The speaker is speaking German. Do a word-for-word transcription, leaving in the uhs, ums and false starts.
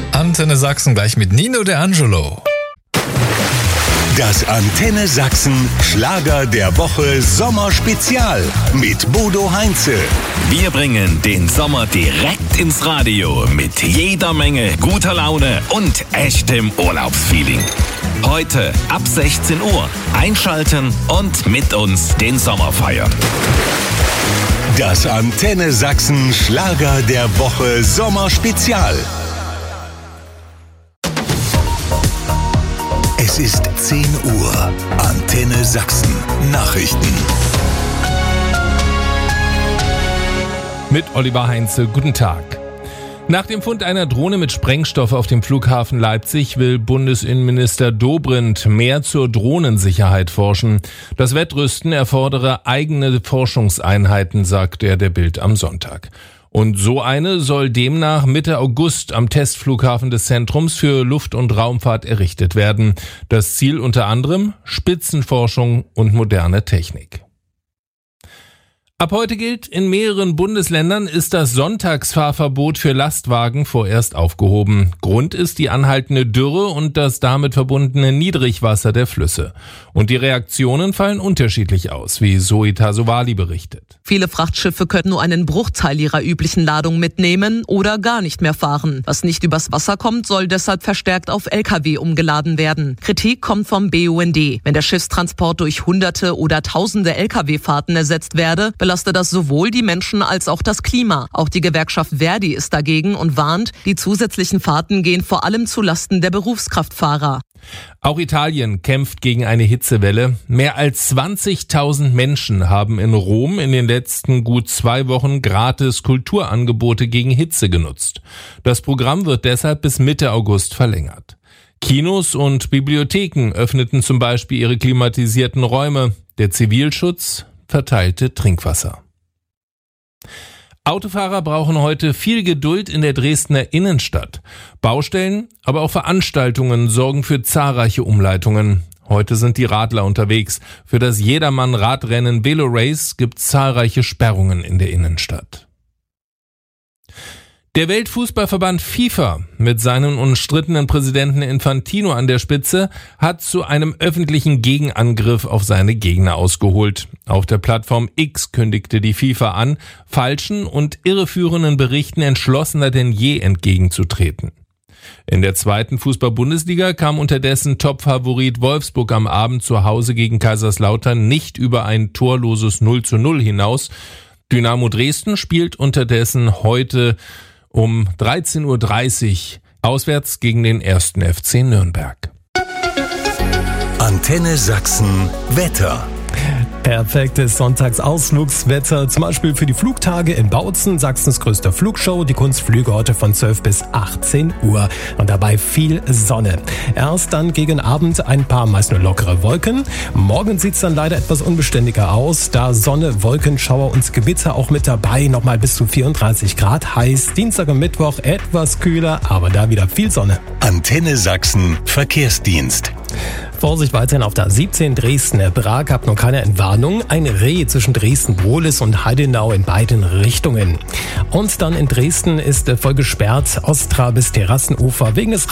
Antenne Sachsen gleich mit Nino De Angelo. Das Antenne Sachsen Schlager der Woche Sommerspezial mit Bodo Heinze. Wir bringen den Sommer direkt ins Radio mit jeder Menge guter Laune und echtem Urlaubsfeeling. Heute ab sechzehn Uhr einschalten und mit uns den Sommer feiern. Das Antenne Sachsen Schlager der Woche Sommerspezial. Es ist zehn Uhr. Antenne Sachsen. Nachrichten. Mit Oliver Heinze, guten Tag. Nach dem Fund einer Drohne mit Sprengstoff auf dem Flughafen Leipzig will Bundesinnenminister Dobrindt mehr zur Drohnensicherheit forschen. Das Wettrüsten erfordere eigene Forschungseinheiten, sagt er der Bild am Sonntag. Und so eine soll demnach Mitte August am Testflughafen des Zentrums für Luft- und Raumfahrt errichtet werden. Das Ziel unter anderem Spitzenforschung und moderne Technik. Ab heute gilt, in mehreren Bundesländern ist das Sonntagsfahrverbot für Lastwagen vorerst aufgehoben. Grund ist die anhaltende Dürre und das damit verbundene Niedrigwasser der Flüsse. Und die Reaktionen fallen unterschiedlich aus, wie Zoe Tasovali berichtet. Viele Frachtschiffe können nur einen Bruchteil ihrer üblichen Ladung mitnehmen oder gar nicht mehr fahren. Was nicht übers Wasser kommt, soll deshalb verstärkt auf L K W umgeladen werden. Kritik kommt vom B U N D. Wenn der Schiffstransport durch Hunderte oder Tausende L K W-Fahrten ersetzt werde, belastet das sowohl die Menschen als auch das Klima. Auch die Gewerkschaft Verdi ist dagegen und warnt, die zusätzlichen Fahrten gehen vor allem zulasten der Berufskraftfahrer. Auch Italien kämpft gegen eine Hitzewelle. Mehr als zwanzigtausend Menschen haben in Rom in den letzten gut zwei Wochen gratis Kulturangebote gegen Hitze genutzt. Das Programm wird deshalb bis Mitte August verlängert. Kinos und Bibliotheken öffneten zum Beispiel ihre klimatisierten Räume. Der Zivilschutz verteilte Trinkwasser. Autofahrer brauchen heute viel Geduld in der Dresdner Innenstadt. Baustellen, aber auch Veranstaltungen sorgen für zahlreiche Umleitungen. Heute sind die Radler unterwegs. Für das Jedermann-Radrennen Velo Race gibt es zahlreiche Sperrungen in der Innenstadt. Der Weltfußballverband FIFA mit seinem umstrittenen Präsidenten Infantino an der Spitze hat zu einem öffentlichen Gegenangriff auf seine Gegner ausgeholt. Auf der Plattform X kündigte die FIFA an, falschen und irreführenden Berichten entschlossener denn je entgegenzutreten. In der zweiten Fußball-Bundesliga kam unterdessen Topfavorit Wolfsburg am Abend zu Hause gegen Kaiserslautern nicht über ein torloses null zu null hinaus. Dynamo Dresden spielt unterdessen heute um dreizehn Uhr dreißig auswärts gegen den ersten F C Nürnberg. Antenne Sachsen Wetter. Perfektes Sonntagsausflugswetter, zum Beispiel für die Flugtage in Bautzen, Sachsens größter Flugshow, die Kunstflüge heute von zwölf bis achtzehn Uhr und dabei viel Sonne. Erst dann gegen Abend ein paar meist nur lockere Wolken. Morgen sieht's dann leider etwas unbeständiger aus, da Sonne, Wolkenschauer und Gewitter auch mit dabei, nochmal bis zu vierunddreißig Grad heiß. Dienstag und Mittwoch etwas kühler, aber da wieder viel Sonne. Antenne Sachsen Verkehrsdienst. Vorsicht weiterhin auf der A siebzehn Dresden-Prag, habt noch keine Entwarnung. Ein Reh zwischen Dresden-Brohlis und Heidenau in beiden Richtungen. Und dann in Dresden ist voll gesperrt, Ostra bis Terrassenufer wegen des